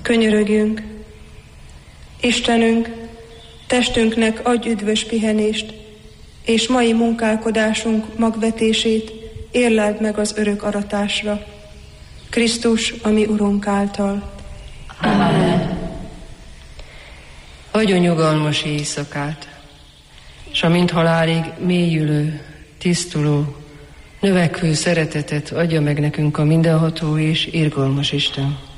Könyörögjünk. Istenünk, testünknek adj üdvös pihenést, és mai munkálkodásunk magvetését érleld meg az örök aratásra. Krisztus, a mi Urunk által. Amen. Adjon nyugalmas éjszakát, s amint halálig mélyülő, tisztuló, növekvő szeretetet adja meg nekünk a mindenható és irgalmas Isten.